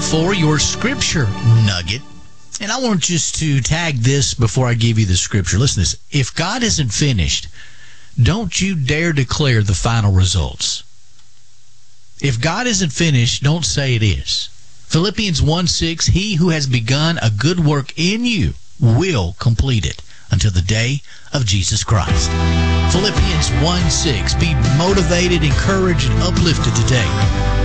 for your scripture nugget. And I want just to tag this before I give you the scripture. Listen to this. If God isn't finished, don't you dare declare the final results. If God isn't finished, don't say it is. Philippians 1:6, he who has begun a good work in you will complete it until the day of Jesus Christ. Philippians 1:6, be motivated, encouraged, and uplifted today.